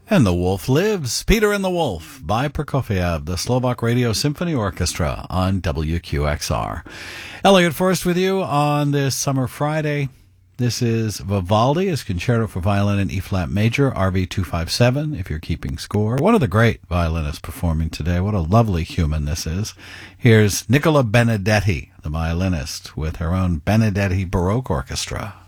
And the Wolf Lives, Peter and the Wolf by Prokofiev, the Slovak Radio Symphony Orchestra on WQXR. Elliot Forrest with you on this summer Friday. This is Vivaldi, his Concerto for Violin in E-flat Major, RV 257, if you're keeping score. One of the great violinists performing today. What a lovely human this is. Here's Nicola Benedetti, the violinist, with her own Benedetti Baroque Orchestra.